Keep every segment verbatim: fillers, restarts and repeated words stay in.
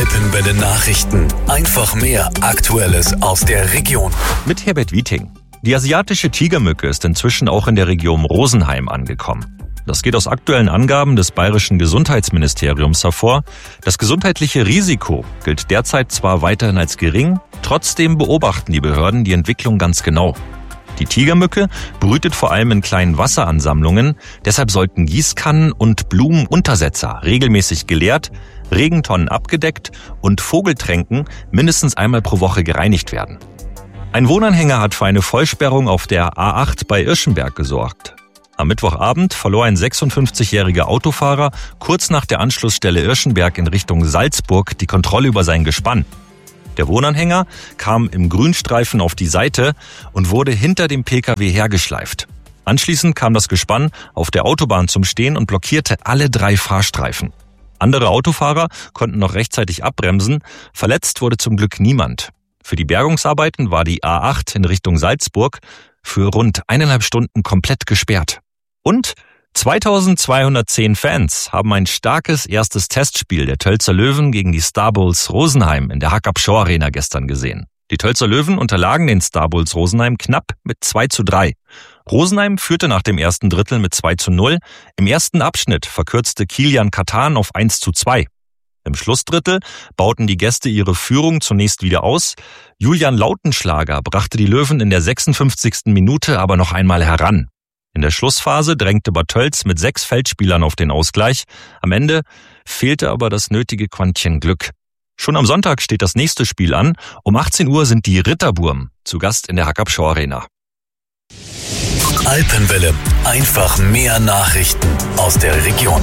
Alpenwelle Nachrichten. Einfach mehr Aktuelles aus der Region. Mit Herbert Wieting. Die asiatische Tigermücke ist inzwischen auch in der Region Rosenheim angekommen. Das geht aus aktuellen Angaben des bayerischen Gesundheitsministeriums hervor. Das gesundheitliche Risiko gilt derzeit zwar weiterhin als gering, trotzdem beobachten die Behörden die Entwicklung ganz genau. Die Tigermücke brütet vor allem in kleinen Wasseransammlungen, deshalb sollten Gießkannen und Blumenuntersetzer regelmäßig geleert, Regentonnen abgedeckt und Vogeltränken mindestens einmal pro Woche gereinigt werden. Ein Wohnanhänger hat für eine Vollsperrung auf der A acht bei Irschenberg gesorgt. Am Mittwochabend verlor ein sechsundfünfzigjähriger Autofahrer kurz nach der Anschlussstelle Irschenberg in Richtung Salzburg die Kontrolle über sein Gespann. Der Wohnanhänger kam im Grünstreifen auf die Seite und wurde hinter dem Pkw hergeschleift. Anschließend kam das Gespann auf der Autobahn zum Stehen und blockierte alle drei Fahrstreifen. Andere Autofahrer konnten noch rechtzeitig abbremsen, verletzt wurde zum Glück niemand. Für die Bergungsarbeiten war die A acht in Richtung Salzburg für rund eineinhalb Stunden komplett gesperrt. Und zweitausendzweihundertzehn Fans haben ein starkes erstes Testspiel der Tölzer Löwen gegen die Star Bulls Rosenheim in der Hackabschau Arena gestern gesehen. Die Tölzer Löwen unterlagen den Star Bulls Rosenheim knapp mit zwei zu drei. Rosenheim führte nach dem ersten Drittel mit zwei zu null. Im ersten Abschnitt verkürzte Kilian Katan auf eins zu zwei. Im Schlussdrittel bauten die Gäste ihre Führung zunächst wieder aus. Julian Lautenschlager brachte die Löwen in der sechsundfünfzigsten Minute aber noch einmal heran. In der Schlussphase drängte Bad Tölz mit sechs Feldspielern auf den Ausgleich. Am Ende fehlte aber das nötige Quäntchen Glück. Schon am Sonntag steht das nächste Spiel an. Um achtzehn Uhr sind die Ritterburm zu Gast in der Hackabschau Arena. Alpenwelle. Einfach mehr Nachrichten aus der Region.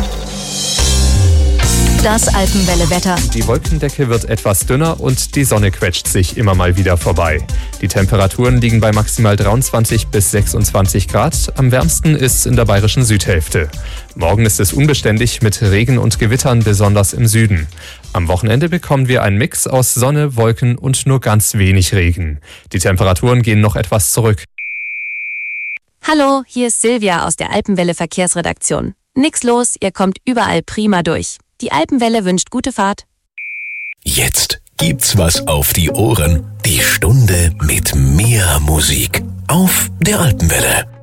Das Alpenwelle-Wetter. Die Wolkendecke wird etwas dünner und die Sonne quetscht sich immer mal wieder vorbei. Die Temperaturen liegen bei maximal dreiundzwanzig bis sechsundzwanzig Grad. Am wärmsten ist es in der bayerischen Südhälfte. Morgen ist es unbeständig mit Regen und Gewittern, besonders im Süden. Am Wochenende bekommen wir einen Mix aus Sonne, Wolken und nur ganz wenig Regen. Die Temperaturen gehen noch etwas zurück. Hallo, hier ist Silvia aus der Alpenwelle Verkehrsredaktion. Nix los, ihr kommt überall prima durch. Die Alpenwelle wünscht gute Fahrt. Jetzt gibt's was auf die Ohren. Die Stunde mit mehr Musik auf der Alpenwelle.